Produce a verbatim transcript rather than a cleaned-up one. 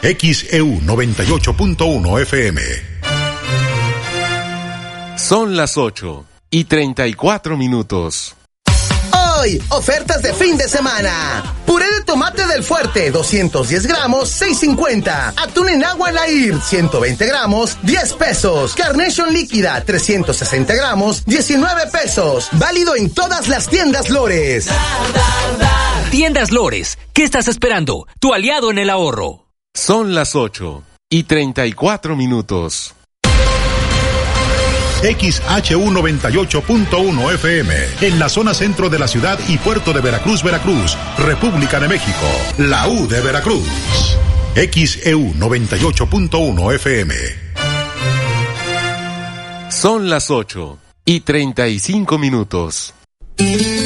X E U noventa y ocho punto uno F M. Son las ocho y treinta y cuatro minutos. Hoy, ofertas de fin de semana. Puré de tomate del Fuerte, doscientos diez gramos, seis cincuenta. Atún en agua Lair, ciento veinte gramos, diez pesos. Carnation líquida, trescientos sesenta gramos, diecinueve pesos. Válido en todas las tiendas Lores. Tiendas Lores, ¿qué estás esperando? Tu aliado en el ahorro. Son las ocho y treinta y cuatro minutos. X H U noventa y ocho punto uno F M, en la zona centro de la ciudad y puerto de Veracruz, Veracruz, República de México, la U de Veracruz. X E U noventa y ocho punto uno F M. Son las ocho y treinta y cinco minutos.